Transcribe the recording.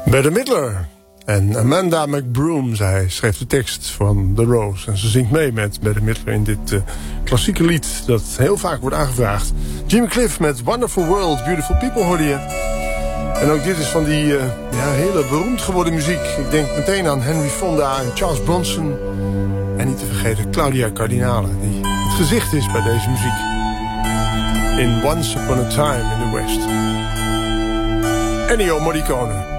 Bette Midler en Amanda McBroom, zij schreef de tekst van The Rose. En ze zingt mee met Bette Midler in dit klassieke lied dat heel vaak wordt aangevraagd. Jimmy Cliff met Wonderful World, Beautiful People hoorde je. En ook dit is van die hele beroemd geworden muziek. Ik denk meteen aan Henry Fonda en Charles Bronson. En niet te vergeten Claudia Cardinale, die het gezicht is bij deze muziek. In Once Upon a Time in the West. Ennio Morricone.